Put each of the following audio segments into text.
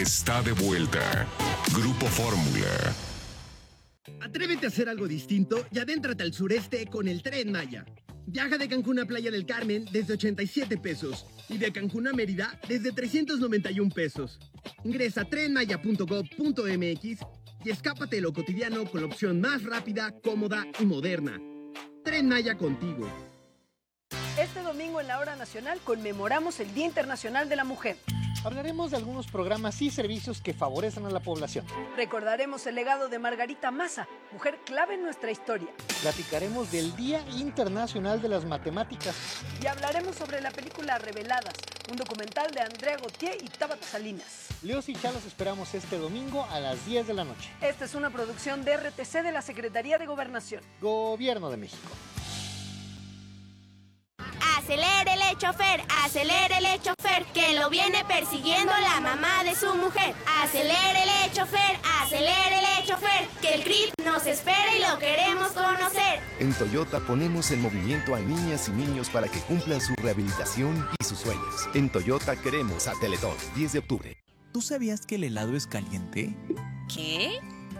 está de vuelta. Grupo Fórmula. Atrévete a hacer algo distinto y adéntrate al sureste con el Tren Maya. Viaja de Cancún a Playa del Carmen desde 87 pesos y de Cancún a Mérida desde 391 pesos. Ingresa a trenmaya.gov.mx y escápate de lo cotidiano con la opción más rápida, cómoda y moderna. Tren Maya contigo. Este domingo en la Hora Nacional conmemoramos el Día Internacional de la Mujer. Hablaremos de algunos programas y servicios que favorecen a la población. Recordaremos el legado de Margarita Maza, mujer clave en nuestra historia. Platicaremos del Día Internacional de las Matemáticas. Y hablaremos sobre la película Reveladas, un documental de Andrea Gautier y Tabata Salinas. Leos y Chá los esperamos este domingo a las 10 de la noche. Esta es una producción de RTC de la Secretaría de Gobernación. Gobierno de México. Acelérele, chofer, que lo viene persiguiendo la mamá de su mujer. Acelérele, chofer, que el CRIP nos espera y lo queremos conocer. En Toyota ponemos en movimiento a niñas y niños para que cumplan su rehabilitación y sus sueños. En Toyota queremos a Teletón, 10 de octubre. ¿Tú sabías que el helado es caliente? ¿Qué?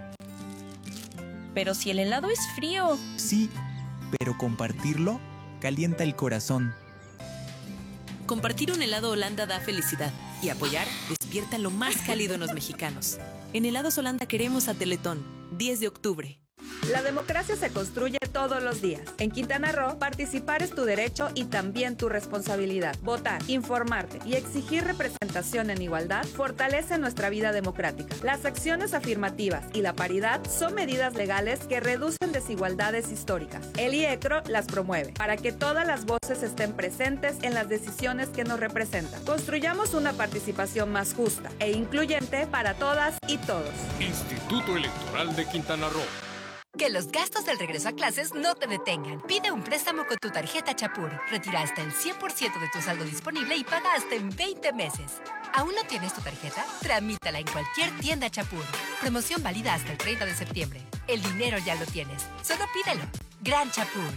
Pero si el helado es frío. Sí, pero compartirlo calienta el corazón. Compartir un helado Holanda da felicidad y apoyar despierta lo más cálido en los mexicanos. En Helados Holanda queremos a Teletón, 10 de octubre. La democracia se construye todos los días. En Quintana Roo, participar es tu derecho y también tu responsabilidad. Votar, informarte y exigir representación en igualdad fortalece nuestra vida democrática. Las acciones afirmativas y la paridad son medidas legales que reducen desigualdades históricas. El IECRO las promueve para que todas las voces estén presentes en las decisiones que nos representan. Construyamos una participación más justa e incluyente para todas y todos. Instituto Electoral de Quintana Roo. Que los gastos del regreso a clases no te detengan. Pide un préstamo con tu tarjeta Chapur. Retira hasta el 100% de tu saldo disponible y paga hasta en 20 meses. ¿Aún no tienes tu tarjeta? Tramítala en cualquier tienda Chapur. Promoción válida hasta el 30 de septiembre. El dinero ya lo tienes. Solo pídelo. Gran Chapur.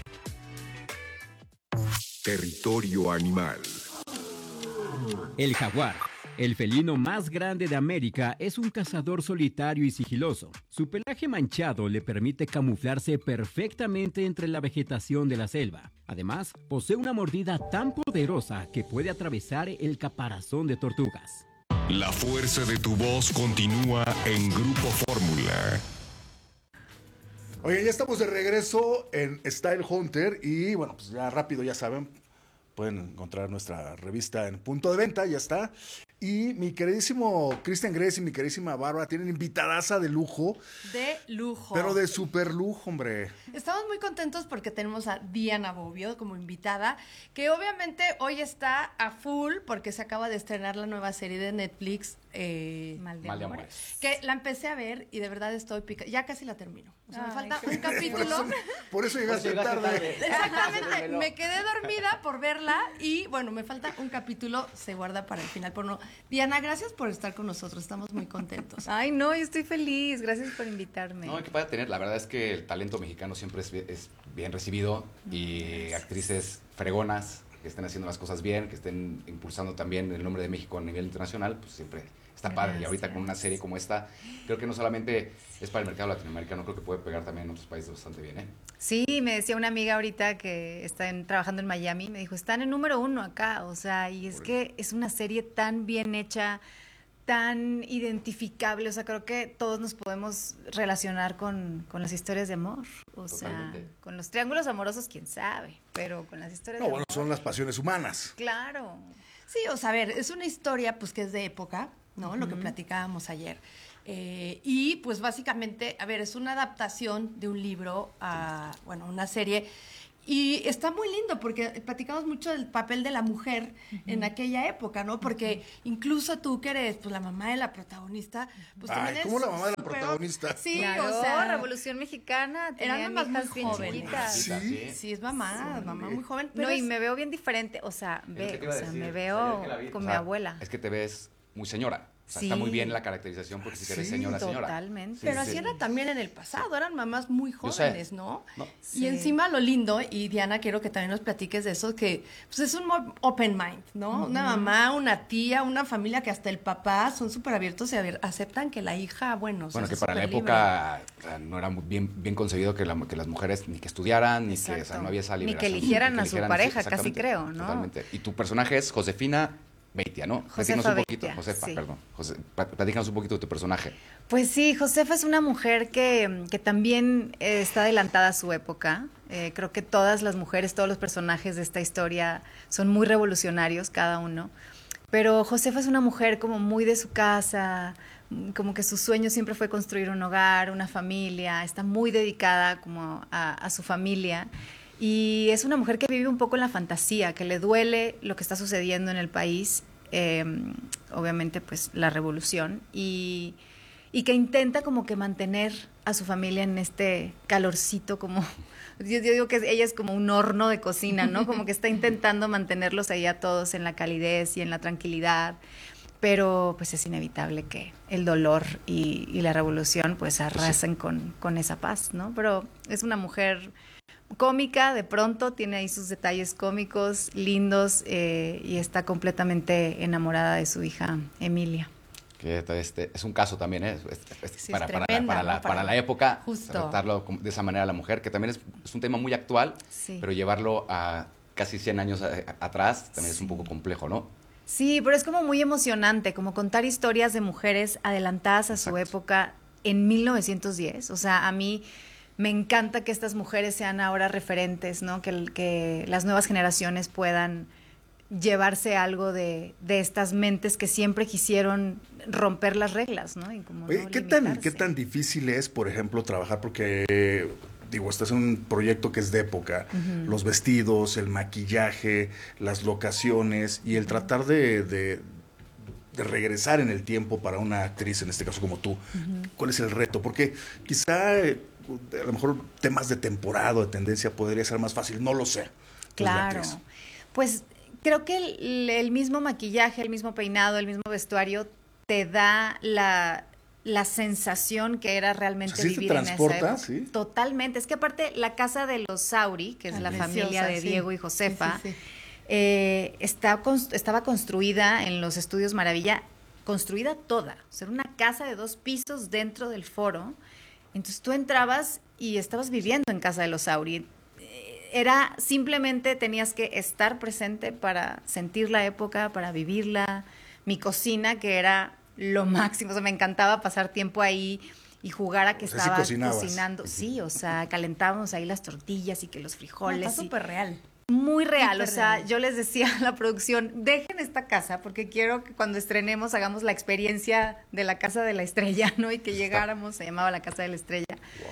Territorio animal. El jaguar, el felino más grande de América, es un cazador solitario y sigiloso. Su pelaje manchado le permite camuflarse perfectamente entre la vegetación de la selva. Además, posee una mordida tan poderosa que puede atravesar el caparazón de tortugas. La fuerza de tu voz continúa en Grupo Fórmula. Oye, ya estamos de regreso en Style Hunter y bueno, pues ya rápido, ya saben, pueden encontrar nuestra revista en punto de venta, ya está. Y mi queridísimo Cristian Gress y mi queridísima Bárbara tienen invitadaza de lujo. De lujo. Pero de super lujo, hombre. Estamos muy contentos porque tenemos a Diana Bobbio como invitada, que obviamente hoy está a full porque se acaba de estrenar la nueva serie de Netflix, Mal de Amores. Que la empecé a ver y de verdad estoy ya casi la termino. O sea, me falta un capítulo. Por eso llegaste tarde. Exactamente, me quedé dormida por verla y bueno, me falta un capítulo, se guarda para el final, por no. Diana, gracias por estar con nosotros, estamos muy contentos. Ay, no, yo estoy feliz, gracias por invitarme. No, qué padre tener, la verdad es que el talento mexicano siempre es bien recibido y actrices fregonas que estén haciendo las cosas bien, que estén impulsando también el nombre de México a nivel internacional, pues siempre está padre. Y ahorita con una serie como esta, creo que no solamente es para el mercado latinoamericano, creo que puede pegar también en otros países bastante bien, ¿eh? Sí, me decía una amiga ahorita que está trabajando en Miami, me dijo, están en número 1 acá, o sea, y es que es una serie tan bien hecha, tan identificable, o sea, creo que todos nos podemos relacionar con las historias de amor, o Totalmente. sea, con los triángulos amorosos, quién sabe, pero con las historias de No, bueno, amor. son las pasiones humanas. Claro. Sí, o sea, a ver, es una historia pues que es de época, ¿no? Lo que platicábamos ayer. Y pues básicamente, a ver, es una adaptación de un libro a, bueno, una serie. Y está muy lindo porque platicamos mucho del papel de la mujer en aquella época, ¿no? Porque incluso tú que eres pues la mamá de la protagonista, pues también eres ¿cómo la mamá de la protagonista? Sí, Claro, o sea, Revolución Mexicana, eran tenían mamás hijas muy bien jóvenes. chiquitas. Sí, es mamá muy joven. Pero No, y me veo bien diferente, o sea, Es lo que te iba a decir. me O sea, veo yo que la vi, con o mi sea, abuela. Es que te ves muy señora. O sea, está muy bien la caracterización porque si eres señora. Totalmente. Sí, Pero así era también en el pasado, eran mamás muy jóvenes, sé. ¿no? Sí. Y encima lo lindo, y Diana, quiero que también nos platiques de eso, que pues es un open mind, ¿no? Una mamá, una tía, una familia que hasta el papá son súper abiertos y aceptan que la hija, bueno, que sea para la superlibre. época o sea, no era muy bien concebido que las mujeres ni que estudiaran, ni que, o sea, no había esa Ni liberación. que eligieran a su pareja, casi exactamente, creo, ¿no? Totalmente. Y tu personaje es Josefina Beitia, ¿no? Platícanos un poquito, Josefa, sí. perdón. Platícanos un poquito de tu personaje. Pues sí, Josefa es una mujer que también está adelantada a su época. Creo que todas las mujeres, todos los personajes de esta historia son muy revolucionarios, cada uno. Pero Josefa es una mujer como muy de su casa, como que su sueño siempre fue construir un hogar, una familia, está muy dedicada como a su familia. Y es una mujer que vive un poco en la fantasía, que le duele lo que está sucediendo en el país, obviamente pues la revolución, y que intenta como que mantener a su familia en este calorcito, como yo digo que ella es como un horno de cocina, ¿no? Como que está intentando mantenerlos ahí a todos en la calidez y en la tranquilidad, pero pues es inevitable que el dolor y la revolución pues arrasen con esa paz, ¿no? Pero es una mujer cómica, de pronto tiene ahí sus detalles cómicos, lindos, y está completamente enamorada de su hija Emilia. Que es un caso también, ¿eh? Sí, para la época, tratarlo de esa manera a la mujer, que también es un tema muy actual, pero llevarlo a casi 100 años atrás también es un poco complejo, ¿no? Sí, pero es como muy emocionante, como contar historias de mujeres adelantadas a su época en 1910. O sea, a mí me encanta que estas mujeres sean ahora referentes, ¿no? Que las nuevas generaciones puedan llevarse algo de estas mentes que siempre quisieron romper las reglas, ¿no? Y como Oye, no ¿qué tan difícil es, por ejemplo, trabajar? Porque, estás en un proyecto que es de época, los vestidos, el maquillaje, las locaciones y el tratar de regresar en el tiempo para una actriz, en este caso como tú. ¿Cuál es el reto? Porque quizá a lo mejor temas de temporada o de tendencia podría ser más fácil, no lo sé. Claro, pues creo que el mismo maquillaje, el mismo peinado, el mismo vestuario te da la sensación que era realmente vivir en esa época. ¿Sí? Totalmente. Es que aparte la casa de los Sauri, que es la familia de Diego y Josefa, estaba construida en los estudios Maravilla, construida toda. O sea, era una casa de 2 pisos dentro del foro. Entonces tú entrabas y estabas viviendo en casa de los Sauri. Era simplemente tenías que estar presente para sentir la época, para vivirla. Mi cocina, que era lo máximo, o sea, me encantaba pasar tiempo ahí y jugar a que estaba cocinando. Sí, o sea, calentábamos ahí las tortillas y que los frijoles. Está súper real. Muy real, o sea, yo les decía a la producción, dejen esta casa porque quiero que cuando estrenemos hagamos la experiencia de la Casa de la Estrella, ¿no? Y que llegáramos, se llamaba la Casa de la Estrella. Wow.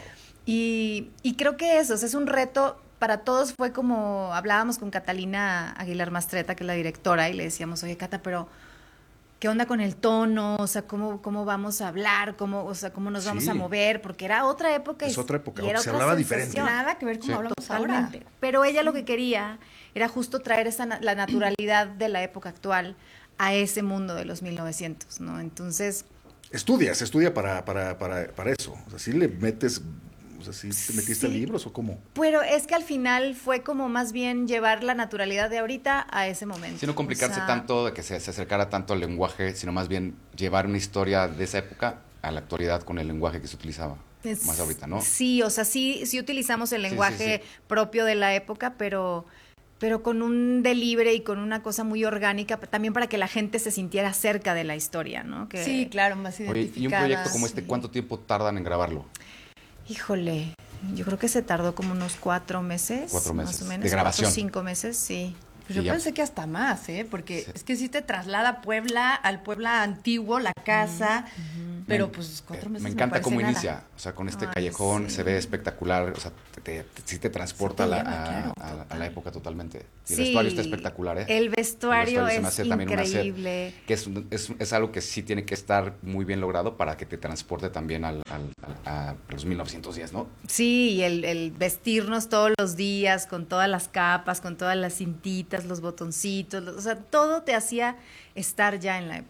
Y creo que eso, o sea, es un reto para todos. Fue como, hablábamos con Catalina Aguilar Mastreta, que es la directora, y le decíamos, oye, Cata, pero ¿qué onda con el tono? O sea, ¿cómo vamos a hablar? ¿Cómo nos vamos a mover? Porque era otra época. Es otra época, y era se otra hablaba sensación. diferente. Nada que ver cómo hablamos Totalmente. ahora. Pero ella lo que quería era justo traer la naturalidad de la época actual a ese mundo de los 1900, ¿no? Entonces... Estudia para eso. O sea, ¿sí le metes... O sea, ¿sí te metiste libros o cómo? Pero es que al final fue como más bien llevar la naturalidad de ahorita a ese momento. Sino complicarse tanto, de que se acercara tanto al lenguaje, sino más bien llevar una historia de esa época a la actualidad con el lenguaje que se utilizaba más ahorita, ¿no? Sí, o sea, sí utilizamos el lenguaje propio de la época, pero con un delivery y con una cosa muy orgánica, también para que la gente se sintiera cerca de la historia, ¿no? Sí, claro, más identificada. Oye, ¿y un proyecto como este, cuánto tiempo tardan en grabarlo? Híjole, yo creo que se tardó como unos 4 meses. 4 meses. Más o menos. ¿De grabación? 4 o 5 meses, sí. Pues yo pensé que hasta más, porque es que sí te traslada a Puebla, al Puebla antiguo, la casa, pero pues 4 meses me encanta cómo nada. inicia, o sea, con este callejón se ve espectacular, o sea, sí te transporta a la época totalmente. Y el vestuario está espectalar, ¿eh? El vestuario se me hace es también increíble. Que es algo que sí tiene que estar muy bien logrado para que te transporte también a los 1910, ¿no? Sí, y el vestirnos todos los días con todas las capas, con todas las cintitas, los botoncitos, o sea, todo te hacía estar ya en la época.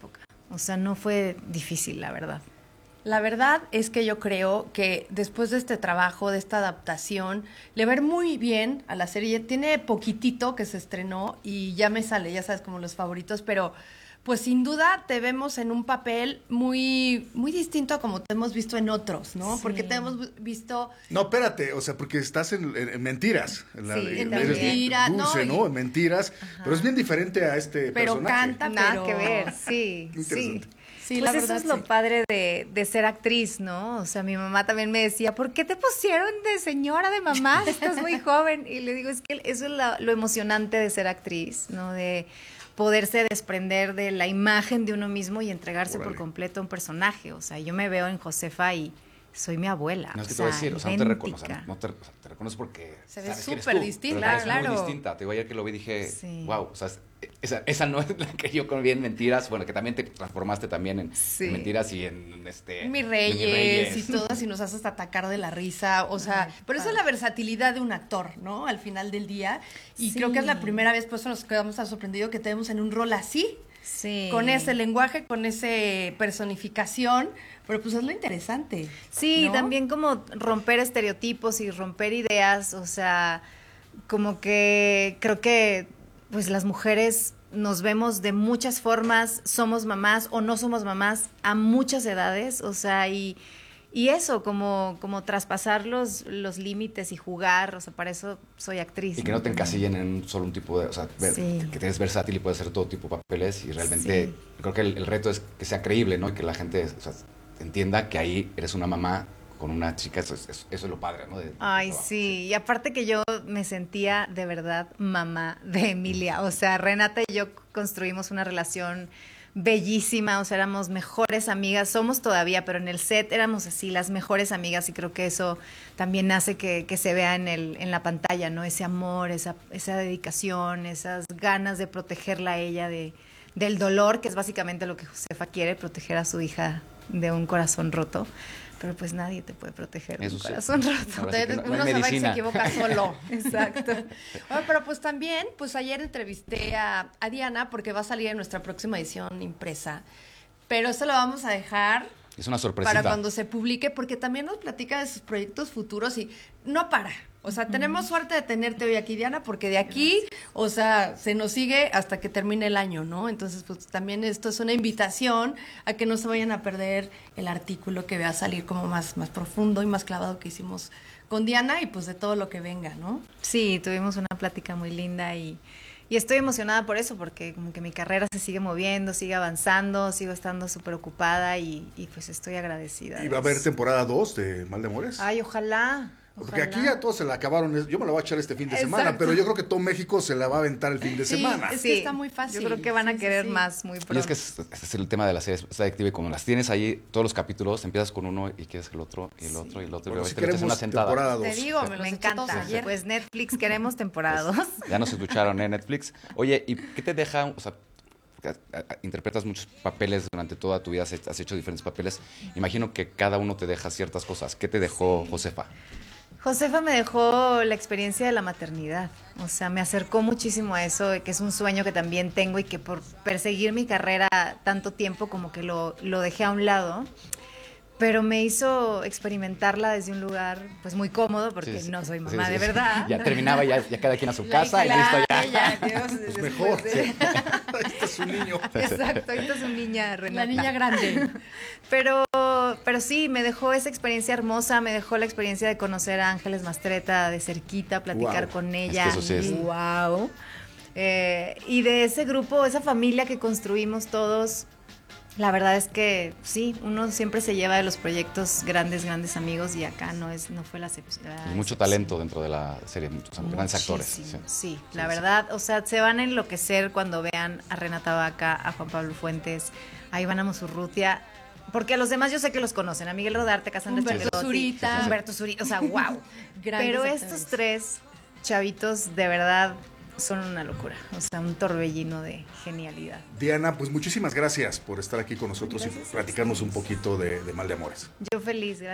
O sea, no fue difícil, la verdad. La verdad es que yo creo que después de este trabajo, de esta adaptación, le va a ir muy bien a la serie. Tiene poquitito que se estrenó y ya me sale, ya sabes, como los favoritos, pero pues sin duda te vemos en un papel muy, muy distinto a como te hemos visto en otros, ¿no? Sí. Porque te hemos visto... No, espérate, o sea, porque estás en Mentiras. En Mentiras, dulce, no, ¿no? En Mentiras, pero es bien diferente a este pero personaje. Canta, Nada pero... que ver, sí, sí. Sí, pues la eso verdad, es lo sí. padre de ser actriz, ¿no? O sea, mi mamá también me decía, ¿por qué te pusieron de señora, de mamá? Estás muy joven. Y le digo, es que eso es lo emocionante de ser actriz, ¿no? De poderse desprender de la imagen de uno mismo y entregarse por completo a un personaje. O sea, yo me veo en Josefa y soy mi abuela. No es que te voy a decir, o sea, no te reconozco, te reconozco porque se ve sabes que eres súper tú, distinta, pero es claro. muy distinta. Te digo, ayer que lo vi dije, Sí. wow, o sea, esa no es la que yo vi en Mentiras, bueno, que también te transformaste también en Mentiras y en Mi Reyes y todas, y nos haces hasta atacar de la risa, o sea, pero esa es la versatilidad de un actor, ¿no? Al final del día, y creo que es la primera vez, por eso nos quedamos tan sorprendidos que te vemos en un rol así, con ese lenguaje, con esa personificación, pero pues es lo interesante. Sí, ¿no? también como romper estereotipos y romper ideas, o sea, como que creo que pues las mujeres nos vemos de muchas formas, somos mamás o no somos mamás a muchas edades, o sea, y eso, como traspasar los límites y jugar, o sea, para eso soy actriz. Y que no te encasillen en solo un tipo de, o sea, que eres versátil y puedes hacer todo tipo de papeles y realmente creo que el reto es que sea creíble, ¿no? Y que la gente, o sea, entienda que ahí eres una mamá con una chica, eso es lo padre, ¿no? Ay, sí, y aparte que yo me sentía de verdad mamá de Emilia, o sea, Renata y yo construimos una relación bellísima, o sea, éramos mejores amigas, somos todavía, pero en el set éramos así, las mejores amigas, y creo que eso también hace que se vea en la pantalla, ¿no? Ese amor, esa dedicación, esas ganas de protegerla a ella del dolor, que es básicamente lo que Josefa quiere, proteger a su hija de un corazón roto. Pero pues nadie te puede proteger de un corazón roto. Ahora sí que Uno se va y se equivoca solo. Exacto. Bueno, pero pues también, pues ayer entrevisté a Diana porque va a salir en nuestra próxima edición impresa. Pero eso lo vamos a dejar es una sorpresita para cuando se publique, porque también nos platica de sus proyectos futuros y no para. O sea, tenemos suerte de tenerte hoy aquí, Diana, porque de aquí, o sea, se nos sigue hasta que termine el año, ¿no? Entonces, pues también esto es una invitación a que no se vayan a perder el artículo que va a salir como más profundo y más clavado que hicimos con Diana y pues de todo lo que venga, ¿no? Sí, tuvimos una plática muy linda y estoy emocionada por eso, porque como que mi carrera se sigue moviendo, sigue avanzando, sigo estando súper ocupada y pues estoy agradecida. ¿Y va a haber temporada 2 de Mal de Amores? Ay, ojalá. Porque aquí ya todos se la acabaron. Yo me la voy a echar este fin de semana, Exacto. pero yo creo que todo México se la va a aventar el fin de semana. Es que está muy fácil. Yo creo que van a querer más muy pronto. Y es que ese es el tema de la serie adictiva y cuando las tienes ahí, todos los capítulos, empiezas con uno y quieres el otro, y el otro, y el otro, Bueno, y si te metes en una queremos sentada. temporada 2. Te digo, Me encanta. Pues Netflix, queremos temporada 2. Ya nos escucharon, Netflix. Oye, ¿y qué te deja, o sea, interpretas muchos papeles durante toda tu vida, has hecho diferentes papeles, imagino que cada uno te deja ciertas cosas. ¿Qué te dejó Josefa? Josefa me dejó la experiencia de la maternidad, o sea, me acercó muchísimo a eso, que es un sueño que también tengo y que por perseguir mi carrera tanto tiempo como que lo dejé a un lado, pero me hizo experimentarla desde un lugar pues muy cómodo porque no soy mamá de verdad. Ya terminaba, ya cada quien a su casa y listo ya. Pues mejor. Este es un niño. Exacto, esta es una niña, Renata. La niña grande. Pero sí, me dejó esa experiencia hermosa, me dejó la experiencia de conocer a Ángeles Mastreta de cerquita, platicar con ella. Es que eso sí es. Wow. Y de ese grupo, esa familia que construimos todos, la verdad es que sí, uno siempre se lleva de los proyectos grandes amigos y acá no fue la excepción. Y mucho talento dentro de la serie, muchos grandes actores. Sí, la verdad, o sea, se van a enloquecer cuando vean a Renata Vaca, a Juan Pablo Fuentes, a Ivana Mosurrutia, porque a los demás yo sé que los conocen, a Miguel Rodarte, Cassandra Humberto Zurita, o sea, wow. Pero estos tres chavitos de verdad son una locura, o sea, un torbellino de genialidad. Diana, pues muchísimas gracias por estar aquí con nosotros y platicarnos un poquito de Mal de Amores. Yo feliz, gracias.